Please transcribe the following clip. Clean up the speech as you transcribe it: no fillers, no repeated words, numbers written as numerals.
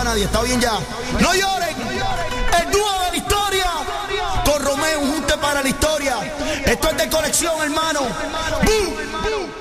a nadie, está bien ya. No lloren, el dúo de la historia, con Romeo, un junte para la historia. Esto es de colección, hermano. ¡Bum!